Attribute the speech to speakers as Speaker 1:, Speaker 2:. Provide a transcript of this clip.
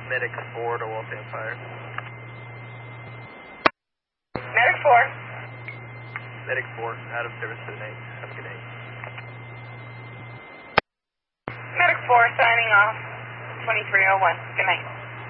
Speaker 1: Medic 4 to Waltham Fire.
Speaker 2: Medic 4.
Speaker 1: Medic 4, out of service for the night. Have a good night.
Speaker 2: Medic 4 signing off. 2301. Good night.